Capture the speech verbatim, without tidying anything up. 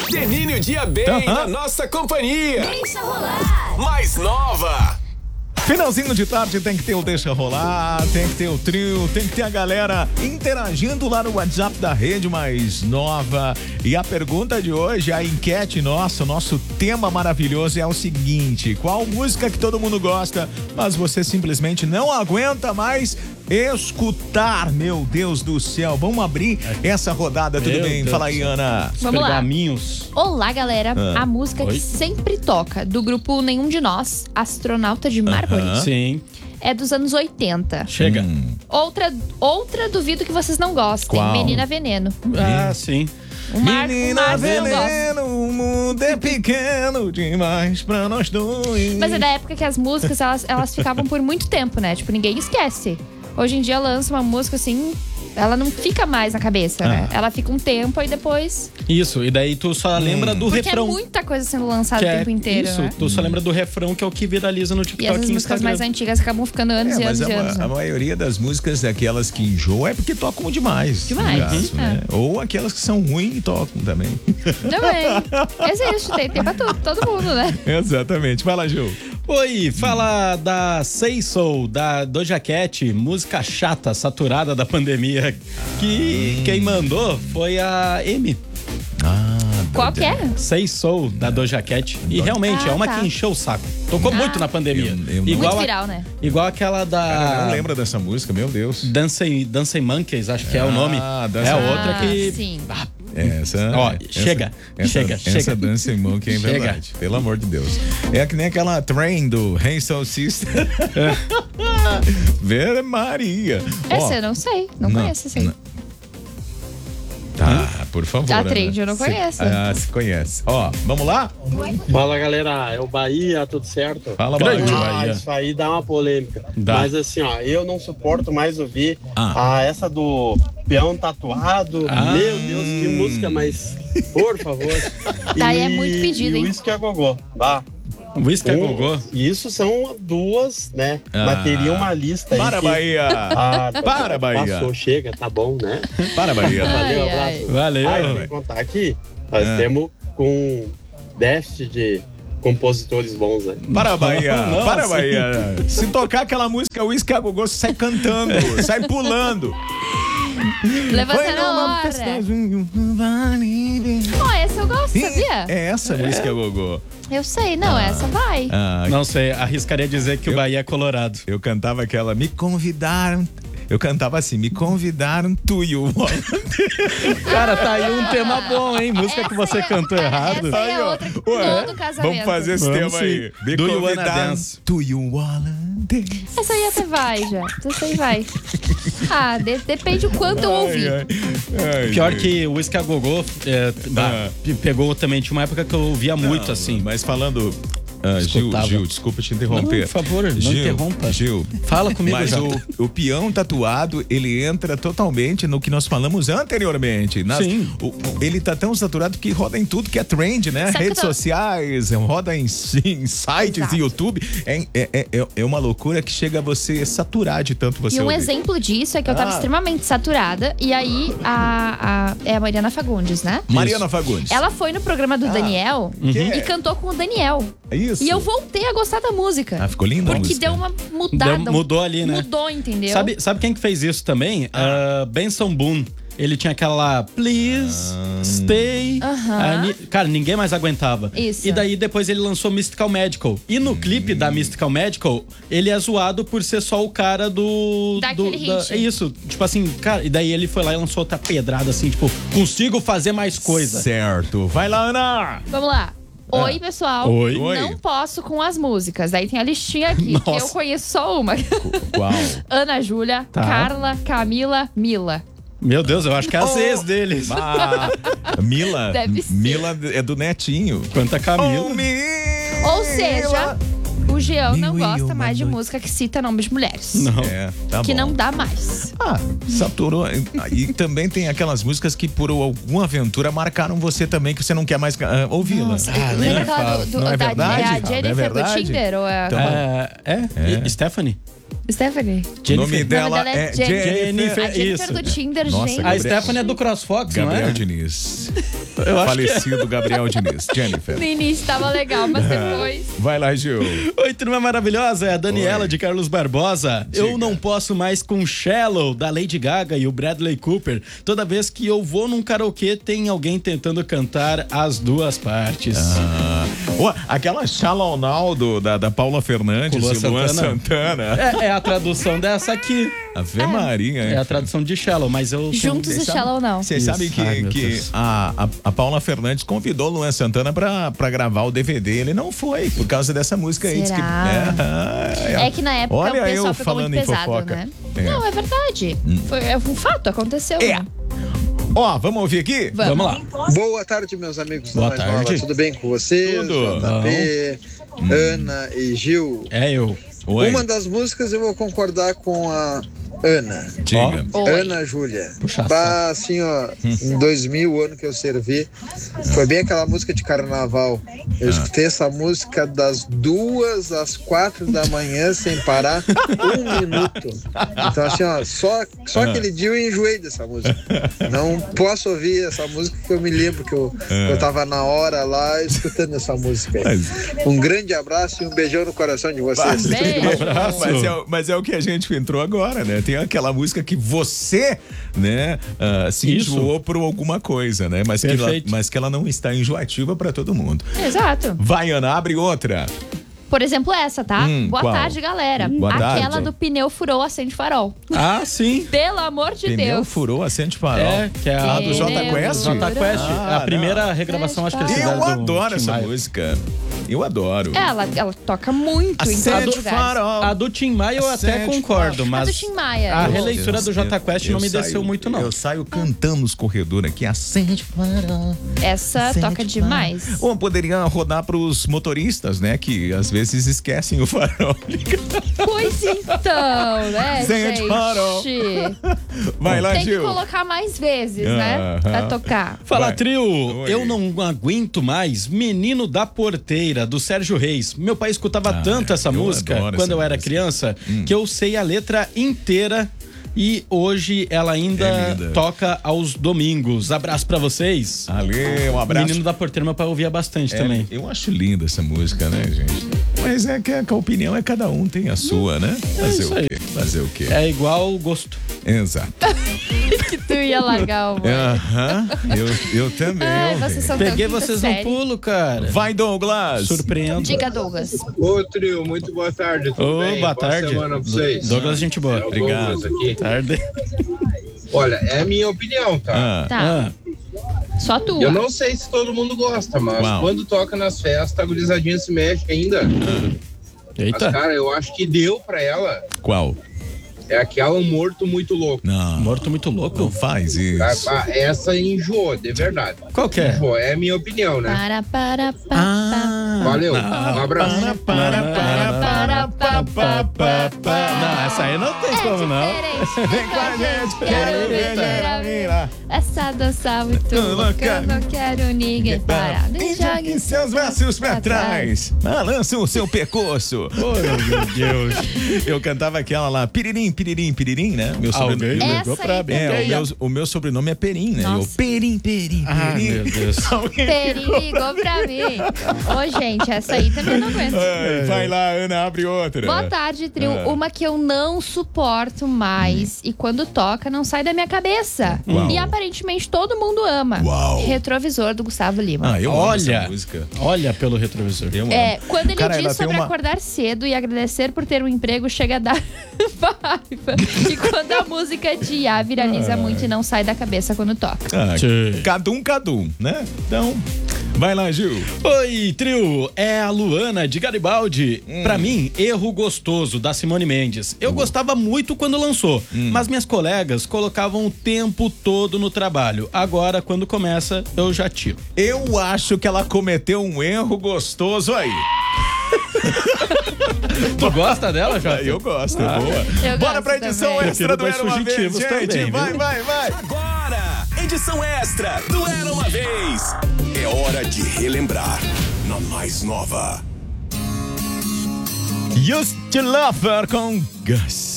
Termine o dia bem Uhum. na nossa companhia. Deixa rolar. Mais nova. Finalzinho de tarde tem que ter o Deixa Rolar, tem que ter o trio, tem que ter a galera interagindo lá no WhatsApp da Rede Mais Nova. E a pergunta de hoje, a enquete nossa, o nosso tema maravilhoso é o seguinte: qual música que todo mundo gosta, mas você simplesmente não aguenta mais escutar? Meu Deus do céu, vamos abrir essa rodada, tudo Meu bem? Deus Fala do aí, céu. Ana. Vamos lá. Pergaminhos. Olá, galera. Ah. A música Oi. que sempre toca, do grupo Nenhum de Nós, Astronauta de Mármore, Aham. Sim. é dos anos oitenta. Chega. Hum. Outra, outra duvido que vocês não gostem, Qual? Menina Veneno. Ah, sim. O Mar, o Menina Marcos não gosta. veneno, o mundo é pequeno demais pra nós dois. Mas é da época que as músicas, elas, elas ficavam por muito tempo, né? Tipo, ninguém esquece. Hoje em dia lança uma música assim, ela não fica mais na cabeça, né? Ela fica um tempo e depois... Isso, e daí tu só lembra do Porque refrão. é muita coisa sendo lançada que o é tempo inteiro, Isso, né? tu só lembra do refrão, que é o que viraliza no E TikTok essas e músicas Instagram. mais antigas acabam ficando anos É, e mas anos a, e anos, ma- a né? maioria das músicas daquelas que enjoam é porque tocam demais. no Demais, caso, é. né? Ou aquelas que são ruins e tocam também. Também. Existe, tem, tem pra tudo, todo mundo, né? Exatamente. Vai lá, Gil. Oi, fala da Say Soul, da Doja Cat, música chata, saturada da pandemia. Que quem mandou foi a Amy. Ah, Qual que é? Say Soul, da Doja Cat. E realmente, Ah, é uma tá. que encheu o saco. Tocou muito na pandemia. Eu- eu não- igual Muito a- viral, né? Igual aquela da... Cara, eu não lembro dessa música, meu Deus. Dancing, Dancing Monkeys, acho que é o Ah, nome. Dancing É Monkeys. outra que... Ah, sim. Ah, Essa, Ó, essa- chega, essa, chega, essa chega. Dancing Monkey é Chega. verdade. Pelo amor de Deus. É que nem aquela Train do Hey Soul Sister. Vera Maria. Essa Ó, eu não sei, não, conheço essa aí. não. Tá, por favor. A Ana. Trade eu não Se- conheço. Ah, se conhece. Ó, vamos lá? Fala galera, é o Bahia, tudo certo? Fala, Grande Bahia. Ah, Bahia. isso aí dá uma polêmica. Dá. Mas assim, ó, eu não suporto mais ouvir Ah. ah, essa do peão tatuado. Ah. Meu Deus, que música, mas por favor. Daí é muito pedido, e hein? o Whisky a Gogô. Bah. Whisky a Um- Gogô. Isso são duas, né? Ah. Mas teria uma lista aí. Para, que- Bahia. Ah, tá- Para, Bahia. Passou, chega, tá bom, né? Para, Bahia. Valeu, Ai, abraço. ai. Valeu. Ah, eu vou contar aqui, nós Ah. temos com déficit de compositores bons aí. Para, Bahia. Nossa. Para, Bahia. Se tocar aquela música Whisky a Gogô, você sai cantando, sai pulando. Levantando a hora. Ó, essa eu gosto, sabia? É essa Whisky a Gogô. Eu sei, não, essa vai. Ah, Não sei, arriscaria dizer que o Eu- Bahia é colorado. eu cantava aquela, me convidaram. Eu cantava assim, me convidaram to you. Cara, tá aí um tema bom, hein? Música que você Essa é- cantou errado. Essa é Aí, ó. outra que Ué, todo casamento. Vamos fazer esse Vamos tema aí. sim. Me Do you wanna convidaram dance? to you wanna dance. Essa aí até vai já. Essa aí vai. Ah, de- depende o quanto eu ouvi. Ai, ai. Ai, Pior gente. que o Whisky a Gogô é, bah, pe- pegou também, tinha uma época que eu ouvia muito, Não, assim. Mas falando... Ah, Gil, Escutava. Gil, desculpa te interromper. Não, por favor, não Gil, interrompa. Gil, Fala comigo, mas já. o, o peão tatuado, ele entra totalmente no que nós falamos anteriormente. Nas- Sim. o- o- ele tá tão saturado que roda em tudo que é trend, né? Sabe Redes que eu tô- sociais, roda em, em sites Exato. e YouTube. É, é, é, é uma loucura que chega a você saturar de tanto você E um ouvir. exemplo disso é que eu tava Ah. extremamente saturada. E aí, a, a- é a Mariana Fagundes, né? Mariana Fagundes. Ela foi no programa do Daniel Que e é? cantou com o Daniel. É isso? E eu voltei a gostar da música. Ah, ficou linda a Porque música. deu uma mudada. Deu- mudou ali, né? Mudou, entendeu? Sabe, sabe quem que fez isso também? Ah, Benson Boone. Ele tinha aquela Please Stay. Aham. Ah, ni- cara, ninguém mais aguentava. Isso. E daí depois ele lançou Mystical Medical. E no clipe da Mystical Medical, ele é zoado por ser só o cara do. Daquele do da- hit. É isso. Tipo assim, cara, e daí ele foi lá e lançou outra pedrada assim, tipo, consigo fazer mais coisa. Certo. Vai lá, Ana! Vamos lá. Oi, pessoal. Oi. Oi. Não posso com as músicas. Daí tem a listinha aqui, que Nossa. eu conheço só uma. Qual? Ana Júlia, Tá. Carla, Camila, Mila. Meu Deus, eu acho que é as Oh. ex deles. Ah, Mila. Deve ser. Mila é do Netinho. Quanta Camila. Oh, Mila. Ou seja, o Jean não Mil e gosta uma mais de noite. música que cita nomes de mulheres. Não. É, tá Que bom. não dá mais. Ah, saturou. E também tem aquelas músicas que por alguma aventura marcaram você também, que você não quer mais ah, ouvi-las. Ah, nem Lembra me aquela fala. do, do, Não é da, verdade? é a Não é Jennifer verdade? do Tinder? Ou é... Então, É, é? É. E- Stephanie? Stephanie. O nome dela, dela é é Jennifer. Jennifer. A Jennifer isso. do Tinder, Nossa, gente. A Gabriel- Stephanie é do CrossFox, não Gabriel é? Diniz. Eu acho que é. Falecido Gabriel Diniz. Jennifer. No início tava legal, mas depois... Vai lá, Gil. Oi, turma maravilhosa, é a Daniela Oi. de Carlos Barbosa. Diga. Eu não posso mais com Shallow, da Lady Gaga e o Bradley Cooper. Toda vez que eu vou num karaokê, tem alguém tentando cantar as duas partes. Ah. Ué, aquela Shallow Now do, da, da Paula Fernandes Com Luan e Luan Santana. Santana. É, é a tradução dessa aqui. Ave Maria, hein? É a tradução de Shallow, mas eu... Juntos e Shallow não. Vocês Isso. sabem que, Ai, meu que Deus. a, a, a Paula Fernandes convidou o Luan Santana pra, pra gravar o D V D. Ele não foi, por causa dessa música aí. Diz que, Será? é, É que na época Olha o pessoal eu ficou falando muito em pesado, fofoca. né? É. Não, é verdade. Foi, é um fato, aconteceu. É. né? Ó, vamos ouvir aqui? Vamos lá. Boa tarde, meus amigos. Boa da Mais tarde. Nova. Tudo bem com vocês? Tudo. J P, Ana e Gil. É eu. Oi, Uma das músicas eu vou concordar com a Ana. diga. Oi. Ana Júlia. Puxa Bah, assim, ó, em dois mil, o ano que eu servi, foi bem aquela música de carnaval. Eu escutei essa música das duas às quatro da manhã sem parar um minuto. Então, assim, ó, só, só aquele dia eu enjoei dessa música. Não posso ouvir essa música que eu me lembro que eu, eu tava na hora lá escutando essa música. aí. Um grande abraço e um beijão no coração de vocês. Beijo. Mas é, o- mas é o que a gente entrou agora, né? Tem aquela música que você, né, ah, se Isso. enjoou por alguma coisa, né? Mas que, ela, Perfeito. mas que ela não está enjoativa pra todo mundo. Exato. Vai, Ana, abre outra. Por exemplo, essa, tá? Hum, Boa qual? tarde, galera. Boa Aquela tarde. do pneu furou, acende farol. Ah, sim. Pelo amor de Pneu Deus. furou, acende farol. É, que é a do Pneu Jota Quest? Jota Quest. Ah, a primeira não. regravação, acho que eles Eu fizeram do adoro Tim essa Maia. música. Eu adoro. Ela, ela toca muito em Acende todos os lugares. farol. A do Tim Maia eu até Acende concordo, farol. mas A do Tim Maia. a eu- releitura do Jota Quest Eu não me saio- desceu muito, não. Eu saio cantando nos corredores aqui. Acende farol. Essa Acende toca farol. demais. Ou poderia rodar pros motoristas, né? Que às vezes esquecem o farol. Pois então, né, Acende gente? farol. Vai lá, Tem que Gil. colocar mais vezes, né? Aham. Pra tocar. Fala, Vai. trio! Oi. Eu não aguento mais Menino da Porteira, do Sérgio Reis. Meu pai escutava Ah, tanto essa eu música adoro quando essa eu era música. criança que eu sei a letra inteira e hoje ela ainda É linda. toca aos domingos. Abraço pra vocês. Ali, um abraço. Menino da Porteira, meu pai ouvia bastante É, também. eu acho linda essa música, né, gente? Mas é que a, que a opinião é cada um tem a sua, né? Fazer isso o aí. quê? Fazer o quê? É igual o gosto. Exato. Que tu ia largar o... Aham. Eu, eu também. Ai, eu vocês vi. são Peguei tão vocês quinta no série. pulo, cara. Vai, Douglas. Surpreendo. Diga, Douglas. Ô, trio, muito boa tarde. Tudo Ô, bem? boa tarde. semana pra vocês. Douglas, gente boa. É o Obrigado. Douglas aqui. Tarde. Olha, é a minha opinião, tá? Ah, Tá, Ah, só tua. Eu não sei se todo mundo gosta, mas Uau. quando toca nas festas, a gurizadinha se mexe ainda. Mas, eita. cara, eu acho que deu pra ela. qual? É aquela Morto Muito Louco. Não. Morto muito Não louco. faz isso. Ah, essa enjoou, de verdade. Qual que é? Enjoou, é a minha opinião, né? Para, para, para, Ah. Valeu, Não. um abraço. Para, para, para, para, para, para, para, para. Não, essa aí não tem como, não. Vem com a gente, quero ver ela virar. Essa dança muito louca, eu não quero ninguém parar. Nem jogue Jogue seus braços pra trás. Balança o seu pescoço. Oh, meu Deus. Eu cantava aquela lá, piririm, piririm, piririm, né? Meu sobrenome. Alguém Essa ligou aí pra mim. também. É, o meu, o meu sobrenome é Perim, né? Eu, Nossa. perim, perim, perim. Ah, meu Deus. Peri ligou pra mim. Ô, gente, essa aí também eu não aguento. Ai, vai lá, Ana, abre outra. Boa tarde, trio. Ah. Uma que eu não suporto mais e quando toca não sai da minha cabeça. Uau. E aparentemente todo mundo ama. Uau. Retrovisor do Gustavo Lima. Ah, eu amo Olha, essa música. olha pelo retrovisor. Eu amo. É, quando ele Cara, ela diz tem sobre uma- acordar cedo e agradecer por ter um emprego, chega a dar raiva. E quando a música de Iá viraliza muito e não sai da cabeça quando toca. Ah, Tchê. Cadum, cadum, né? Então, vai lá, Gil. Oi, trio, é a Luana de Garibaldi. Pra mim, Erro Gostoso, da Simone Mendes. Eu gostava muito quando lançou, mas minhas colegas colocavam o tempo todo no trabalho. Agora, quando começa, eu já tiro. Eu acho que ela cometeu um erro gostoso aí. Tu gosta dela, Ah, Jota? eu gosto, é boa. Eu Bora gosto pra edição também. extra Prefiro do dois Era Uma Vez, fugitivos gente. também, vai, viu? vai, vai. Agora, edição extra do Era Uma Vez. É hora de relembrar na mais nova. Used to Love Her com Gus.